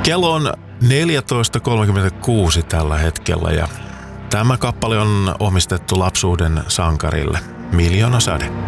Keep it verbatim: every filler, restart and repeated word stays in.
Kello on neljätoista kolmekymmentäkuusi tällä hetkellä ja tämä kappale on omistettu lapsuuden sankarille Miljoona sade.